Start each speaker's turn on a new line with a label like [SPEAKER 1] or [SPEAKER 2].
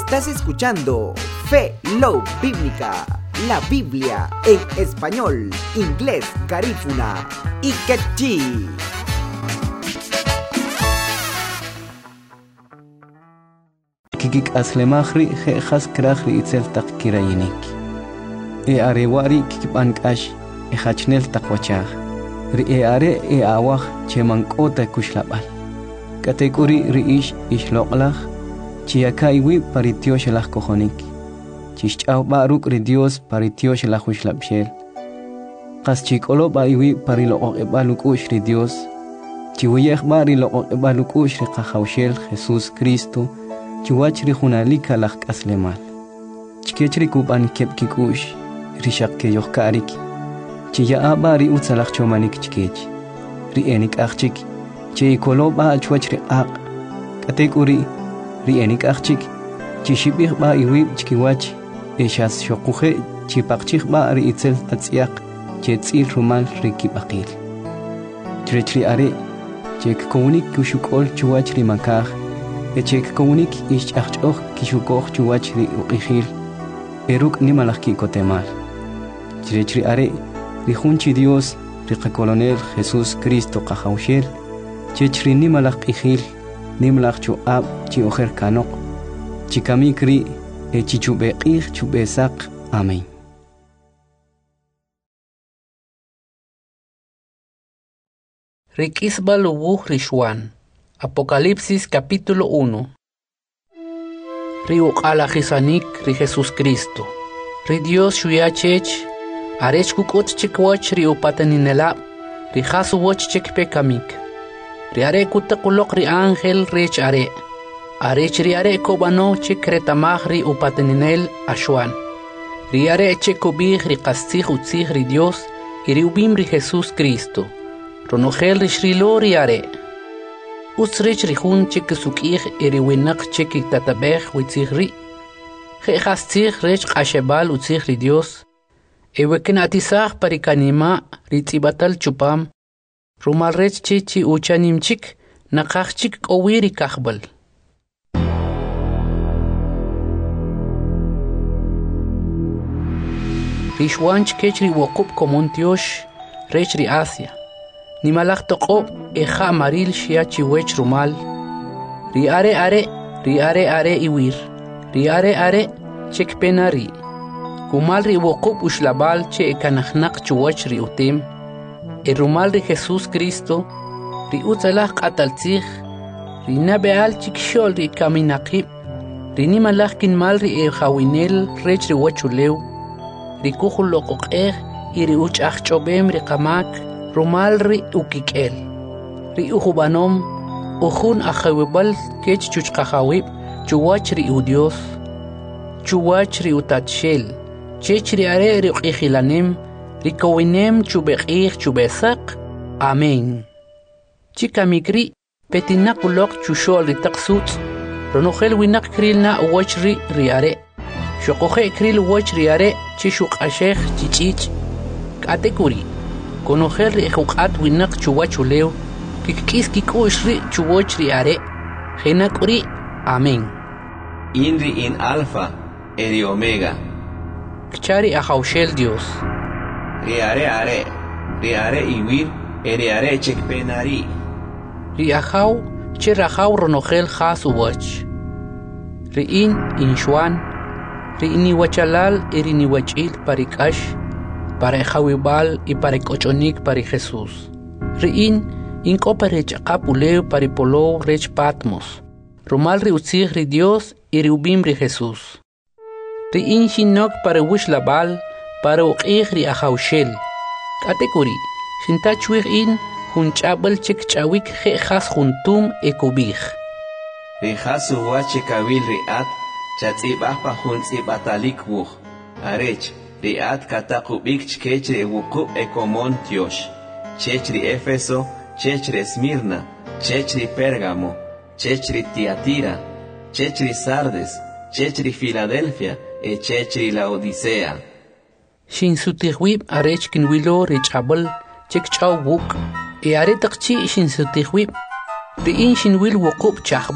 [SPEAKER 1] Estás escuchando Fe Love Bíblica, la Biblia en español, inglés, garífuna y quechí.
[SPEAKER 2] Kikik aslemahri jejas krahri itzel takkirayinik. Arewari kikipankash hachnel takwachah. Are awah chemankota kushlabal. Katekuri riish ishloqlah. Chiakaiwi paritioshlah kohonik. Chichau baruk ridios paritioshlah ushlabshel. Qaschikolo baiwi parilo ebalukush ridios. Chiwiyeh barilo ebalukush riqahawshel Jesús Cristo. Chiwachri hunalika lak aslemal. Chikechri kuban kepkikush. Rishak ke yohkarik. Chiya abari utsalak chomanik chikech. Rienik achik. Chi koloba chwachri aq. Katekuri. Rienik achik. Chishibih ba iwib chikiwach. Eshas shokuhe. Chipakchik ba riitzel tatsiak. Chetzil rumal rikibakil. Chirechri are. Chek komunik kushukol chuachri makah. Echek komunik ish achok kishukoch chuachri uqihil. Eruk nimalaki kotemal. Chirechri are. Rijunchi Dios, Rica Colonel Jesús Cristo Cajaushel, Chechri nimalak ihil, nimlak chu ab, chi ojer kanok, chikamikri, chichubeqih chubesak. Amén.
[SPEAKER 3] Riquisbal ubuh Rishwan, Apocalipsis capítulo 1. Riuk ala Hisanik, Ri Jesús Cristo, Ri Dios Shuyachech, Arech kukot chikwach ri upateninela, ri hasu wach chikpekamik. Ri are kutakulok ri ángel rech are. Arech ri are kobano chikretamach ri upateninel ashwan. Ri are chekobih ri kastzih utzih ri Dios, iri ubim ri Jesús Cristo. Ronogel ri shrilo ri are. Utsrich ri hun chikisukih iri winak chikitatabech witzih ri. Jehastzih rech kashebal utzih ri Dios. Ewekin atisah parikanima ritzibatal chupam, rumalrech chichi uchanimchik, nakachchik owiri kahbal. Rishwanch kechri wokup komontiosh, rech ri Asia. Nimalach toko eja maril shiachi wech rumal. Ri are iwir. Ri are chekpenari. Kumal ri wokub ushlabal che ekanachnak chuwach ri utim. Rumal ri Jesús Cristo, ri utzalach ataltzich, ri nabeal chikshol ri kaminakib, ri nimalach kinmal ri hawinel rech ri wachulew, ri kuhul lokokeh, iri uchach chobem ri kamak, rumal ri ukikel, ri uhubanom, uhun achawibal kech chuchkahawib, chuwach ri udios, chuwach ri utatshel. Chechri are riqihilanem, rikowinem chubeqih chubesak. Amén. Chikamikri, petinakulok chushol ritaksut, ronogel winak krilna wachri riare. Shokohe kril wach riare, chishuk ashech chichich. Katekuri, konogel rihukat winak chuwachulew, kikis kikushri chuwach riare. Genakuri. Amén.
[SPEAKER 4] Inri in alfa, eri omega.
[SPEAKER 3] Kchari ahaushel Dios.
[SPEAKER 4] Riare iwir, eriare chekpenari.
[SPEAKER 3] Riahau, chirahau ronogel has uwach. Riin inshwan, riini wachalal erini wachil parikash, para hawibal y para kochonik para Jesús. Riin incopa rech apuleu paripolo rech patmos. Rumal riutzih ri Dios y riubim ri Jesús. Riin shinok para wishlabal, para uqih ri ahaushel. Katekuri, shintachwir in, hunchabal chikchawik jejas juntum ekubih.
[SPEAKER 4] Rihasu wachikawil riat, chatzibahpa huntzibatalik wuh. Arech, riat katakubik chkechri wukub ekomontiosh. Chechri Éfeso, chechri Esmirna, chechri Pérgamo, chechri Tiatira, chechri Sardes, chechri Filadelfia, chechri Laodicea.
[SPEAKER 3] Shin sutihwib arech kinwilo richabal chikchaw wuk. E aretakchi shin sutihwib. Riin shin wil wukub chah